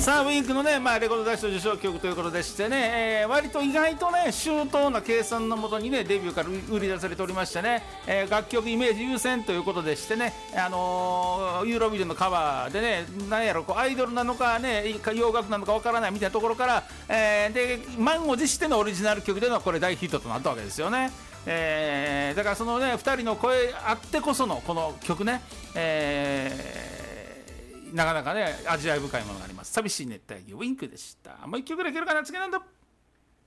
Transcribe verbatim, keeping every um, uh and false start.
さあウィンクのね、まあ、レコード大賞受賞曲ということでしてね、えー、割と意外とね周到な計算のもとにねデビューから売り出されておりましてね、えー、楽曲イメージ優先ということでしてね、あのー、ユーロビデオのカバーでね、なんやろこうアイドルなのかね洋楽なのかわからないみたいなところから、えー、で満を持してのオリジナル曲でのこれ大ヒットとなったわけですよね。えー、だからそのねふたりの声あってこそのこの曲ね、えーなかなかね味わい深いものがあります。寂しい熱帯魚ウィンクでした。もう一曲ぐらいいけるかな。次なんだ。